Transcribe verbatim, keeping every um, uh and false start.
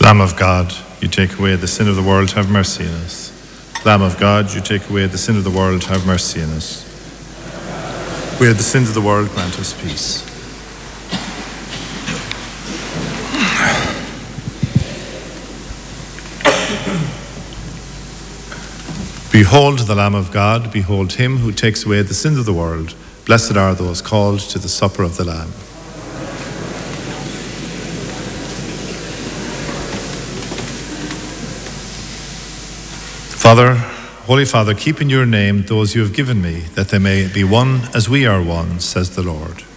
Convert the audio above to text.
Lamb of God, you take away the sin of the world, have mercy on us. Lamb of God, you take away the sin of the world, have mercy on us. Where the sins of the world, grant us peace. Behold the Lamb of God, behold him who takes away the sins of the world. Blessed are those called to the supper of the Lamb. Father, Holy Father, keep in your name those you have given me, that they may be one as we are one, says the Lord.